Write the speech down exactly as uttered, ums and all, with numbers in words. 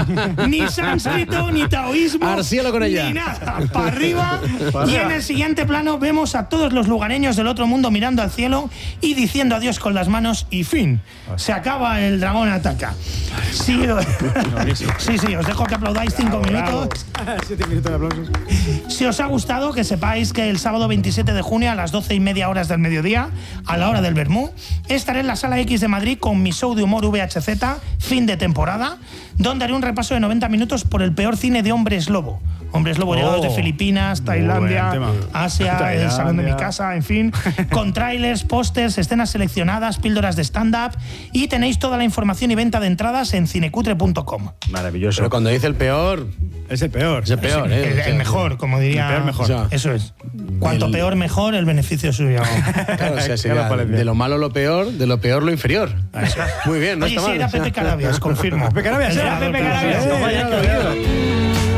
Ni sánscrito, ni taoísmo, al cielo con ella. ni nada. Para arriba. Y en el siguiente plano vemos a todos los lugareños del otro mundo mirando al cielo y diciendo adiós con las manos y fin. Se acaba el dragón ataca. Sí, sí, sí, os dejo que aplaudáis cinco minutos. Siete minutos de aplausos. Si os ha gustado, que sepáis que el sábado veintisiete de junio a las doce y media horas del mediodía, a la hora del vermú, estaré en la Sala X de Madrid con mi show de humor V H Z, fin de temporada, donde haré un repaso de noventa minutos por el peor cine de hombres lobo. Hombres lobo llegados de Filipinas, Tailandia, Asia, Tailandia, el salón de mi casa, en fin, con trailers, pósters, escenas seleccionadas, píldoras de stand-up, y tenéis toda la información y venta de entradas en cinecutre punto com. Maravilloso. Pero cuando dice el peor... Es el peor. Es el peor, ¿eh? El, el mejor, como diría. El peor, mejor. O sea, eso es. Cuanto el... peor, mejor, el beneficio suyo. Claro, o sea, sería de lo malo lo peor, de lo peor lo inferior. Muy bien, no Oye, está sí, mal. era Pepe Carabias, confirmo. Pepe Carabias, era Pepe Carabias.